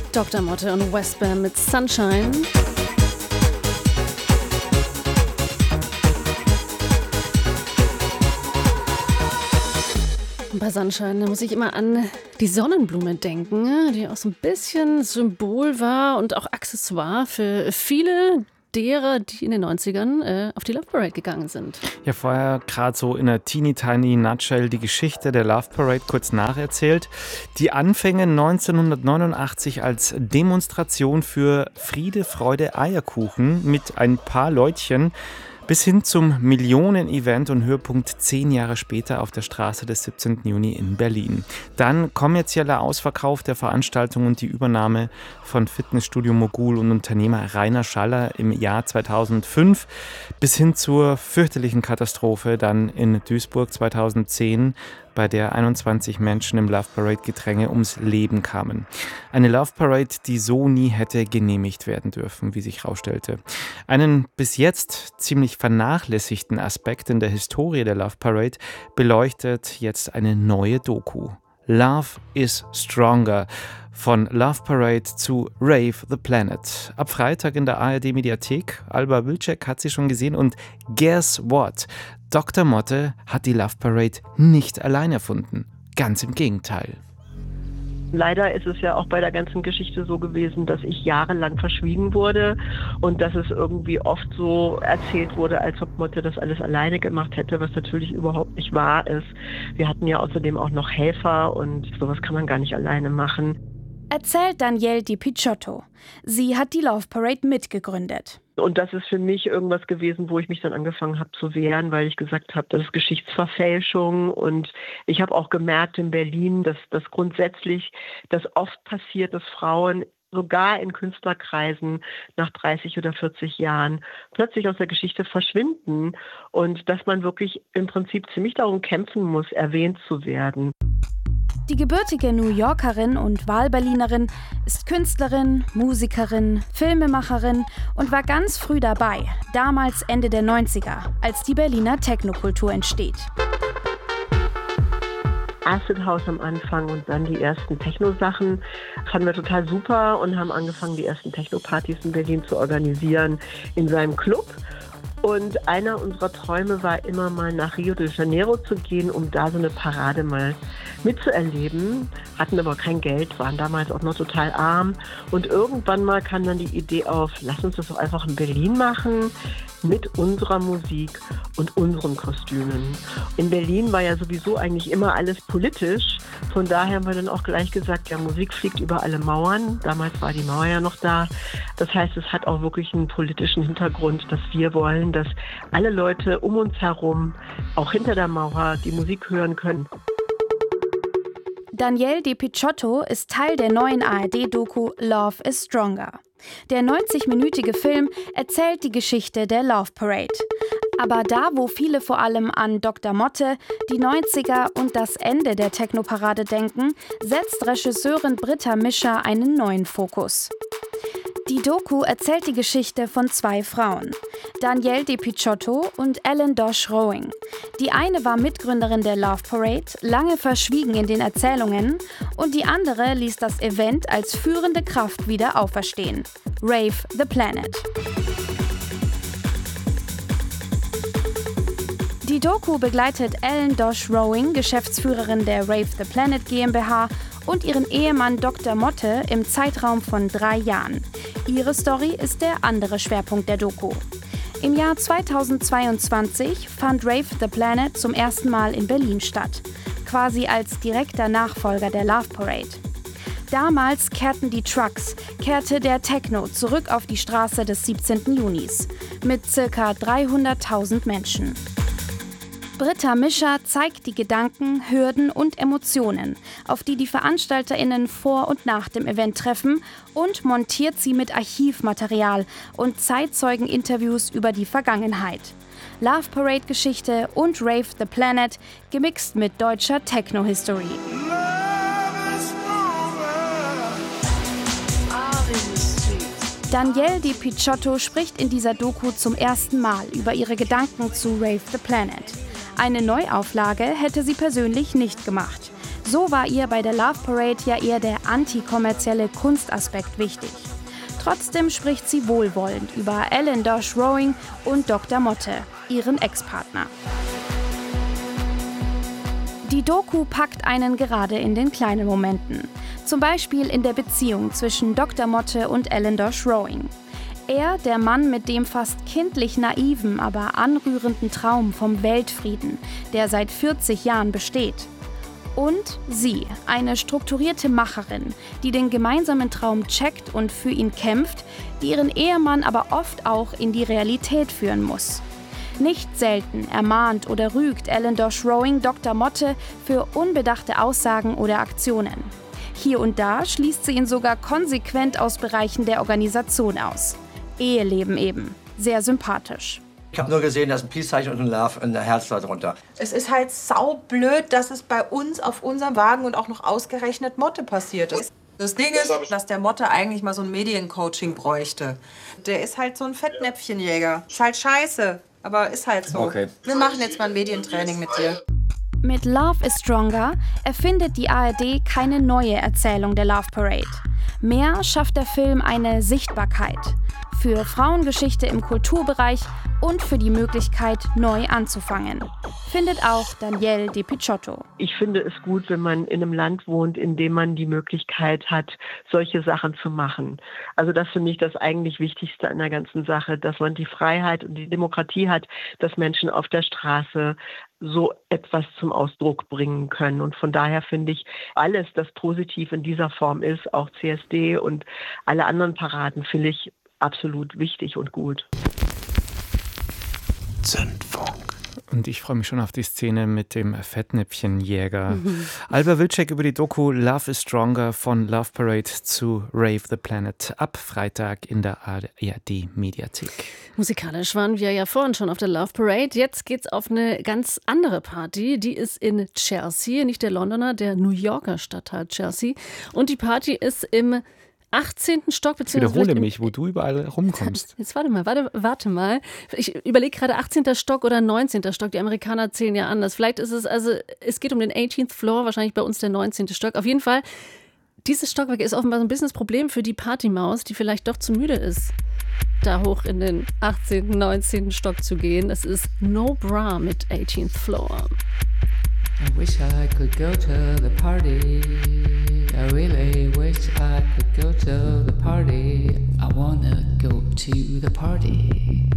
Dr. Motte und Westbam mit Sunshine. Bei Sunshine, da muss ich immer an die Sonnenblume denken, die auch so ein bisschen Symbol war und auch Accessoire für viele derer, die in den 90ern auf die Love Parade gegangen sind. Ja, vorher gerade so in einer teeny-tiny Nutshell die Geschichte der Love Parade kurz nacherzählt. Die Anfänge 1989 als Demonstration für Friede, Freude, Eierkuchen mit ein paar Leutchen bis hin zum Millionen-Event und Höhepunkt 10 Jahre später auf der Straße des 17. Juni in Berlin. Dann kommerzieller Ausverkauf der Veranstaltung und die Übernahme von Fitnessstudio-Mogul und Unternehmer Rainer Schaller im Jahr 2005 bis hin zur fürchterlichen Katastrophe dann in Duisburg 2010, bei der 21 Menschen im Love Parade Gedränge ums Leben kamen. Eine Love Parade, die so nie hätte genehmigt werden dürfen, wie sich herausstellte. Einen bis jetzt ziemlich vernachlässigten Aspekt in der Historie der Love Parade beleuchtet jetzt eine neue Doku. Love is Stronger. Von Love Parade zu Rave the Planet. Ab Freitag in der ARD-Mediathek. Alba Wilczek hat sie schon gesehen und guess what? Dr. Motte hat die Love Parade nicht allein erfunden. Ganz im Gegenteil. Leider ist es ja auch bei der ganzen Geschichte so gewesen, dass ich jahrelang verschwiegen wurde und dass es irgendwie oft so erzählt wurde, als ob Motte das alles alleine gemacht hätte, was natürlich überhaupt nicht wahr ist. Wir hatten ja außerdem auch noch Helfer und sowas kann man gar nicht alleine machen. Erzählt Danielle Di Picciotto. Sie hat die Love Parade mitgegründet. Und das ist für mich irgendwas gewesen, wo ich mich dann angefangen habe zu wehren, weil ich gesagt habe, das ist Geschichtsverfälschung. Und ich habe auch gemerkt in Berlin, dass das grundsätzlich, dass oft passiert, dass Frauen sogar in Künstlerkreisen nach 30 oder 40 Jahren plötzlich aus der Geschichte verschwinden. Und dass man wirklich im Prinzip ziemlich darum kämpfen muss, erwähnt zu werden. Die gebürtige New Yorkerin und Wahlberlinerin ist Künstlerin, Musikerin, Filmemacherin und war ganz früh dabei, damals Ende der 90er, als die Berliner Technokultur entsteht. Acid House am Anfang und dann die ersten Techno-Sachen fanden wir total super und haben angefangen, die ersten Techno-Partys in Berlin zu organisieren in seinem Club. Und einer unserer Träume war immer mal nach Rio de Janeiro zu gehen, um da so eine Parade mal mitzuerleben. Hatten aber kein Geld, waren damals auch noch total arm. Und irgendwann mal kam dann die Idee auf, lass uns das doch einfach in Berlin machen mit unserer Musik und unseren Kostümen. In Berlin war ja sowieso eigentlich immer alles politisch. Von daher haben wir dann auch gleich gesagt, ja, Musik fliegt über alle Mauern. Damals war die Mauer ja noch da. Das heißt, es hat auch wirklich einen politischen Hintergrund, dass wir wollen, dass alle Leute um uns herum, auch hinter der Mauer, die Musik hören können. Danielle Di Picciotto ist Teil der neuen ARD-Doku Love is Stronger. Der 90-minütige Film erzählt die Geschichte der Love Parade. Aber da, wo viele vor allem an Dr. Motte, die 90er und das Ende der Technoparade denken, setzt Regisseurin Britta Mischer einen neuen Fokus. Die Doku erzählt die Geschichte von 2 Frauen, Danielle Di Picciotto und Ellen Dosch Rowing. Die eine war Mitgründerin der Love Parade, lange verschwiegen in den Erzählungen, und die andere ließ das Event als führende Kraft wieder auferstehen. Rave the Planet. Die Doku begleitet Ellen Dosch Rowing, Geschäftsführerin der Rave the Planet GmbH, und ihren Ehemann Dr. Motte im Zeitraum von 3 Jahren. Ihre Story ist der andere Schwerpunkt der Doku. Im Jahr 2022 fand Rave the Planet zum ersten Mal in Berlin statt, quasi als direkter Nachfolger der Love Parade. Damals kehrten die Trucks, kehrte der Techno zurück auf die Straße des 17. Junis mit ca. 300.000 Menschen. Britta Mischer zeigt die Gedanken, Hürden und Emotionen, auf die die VeranstalterInnen vor und nach dem Event treffen, und montiert sie mit Archivmaterial und Zeitzeugen-Interviews über die Vergangenheit. Love Parade-Geschichte und Rave the Planet, gemixt mit deutscher Techno-History. Danielle Di Picciotto spricht in dieser Doku zum ersten Mal über ihre Gedanken zu Rave the Planet. Eine Neuauflage hätte sie persönlich nicht gemacht. So war ihr bei der Love Parade ja eher der antikommerzielle Kunstaspekt wichtig. Trotzdem spricht sie wohlwollend über Ellen Dosh Rowing und Dr. Motte, ihren Ex-Partner. Die Doku packt einen gerade in den kleinen Momenten. Zum Beispiel in der Beziehung zwischen Dr. Motte und Ellen Dosh Rowing. Er, der Mann mit dem fast kindlich naiven, aber anrührenden Traum vom Weltfrieden, der seit 40 Jahren besteht. Und sie, eine strukturierte Macherin, die den gemeinsamen Traum checkt und für ihn kämpft, die ihren Ehemann aber oft auch in die Realität führen muss. Nicht selten ermahnt oder rügt Ellen Dosh Rowing Dr. Motte für unbedachte Aussagen oder Aktionen. Hier und da schließt sie ihn sogar konsequent aus Bereichen der Organisation aus. Eheleben eben. Sehr sympathisch. Ich habe nur gesehen, da ist ein Peace-Zeichen und ein Love und ein Herz da drunter. Es ist halt saublöd, dass es bei uns auf unserem Wagen und auch noch ausgerechnet Motte passiert ist. Das Ding ist, dass der Motte eigentlich mal so ein Mediencoaching bräuchte. Der ist halt so ein Fettnäpfchenjäger. Ist halt scheiße, aber ist halt so. Okay. Wir machen jetzt mal ein Medientraining mit dir. Mit Love is Stronger erfindet die ARD keine neue Erzählung der Love Parade. Mehr schafft der Film eine Sichtbarkeit für Frauengeschichte im Kulturbereich und für die Möglichkeit, neu anzufangen. Findet auch Danielle Di Picciotto. Ich finde es gut, wenn man in einem Land wohnt, in dem man die Möglichkeit hat, solche Sachen zu machen. Also das finde ich das eigentlich Wichtigste an der ganzen Sache, dass man die Freiheit und die Demokratie hat, dass Menschen auf der Straße so etwas zum Ausdruck bringen können. Und von daher finde ich alles, das positiv in dieser Form ist, auch CSD und alle anderen Paraden, finde ich absolut wichtig und gut. Zündfunk. Und ich freue mich schon auf die Szene mit dem Fettnäpfchenjäger. Alba Wilczek über die Doku Love is Stronger von Love Parade zu Rave the Planet ab Freitag in der ARD-Mediathek. Musikalisch waren wir ja vorhin schon auf der Love Parade. Jetzt geht's auf eine ganz andere Party. Die ist in Chelsea, nicht der Londoner, der New Yorker Stadtteil Chelsea. Und die Party ist im 18. Stock. Ich wiederhole mich, wo du überall rumkommst. Jetzt warte mal. Ich überlege gerade 18. Stock oder 19. Stock. Die Amerikaner zählen ja anders. Vielleicht ist es, also es geht um den 18th Floor, wahrscheinlich bei uns der 19. Stock. Auf jeden Fall, dieses Stockwerk ist offenbar so ein bisschen das Problem für die Partymaus, die vielleicht doch zu müde ist, da hoch in den 18., 19. Stock zu gehen. Es ist No Bra mit 18th Floor. I wish I could go to the party. I really wish I could go to the party. I wanna go to the party.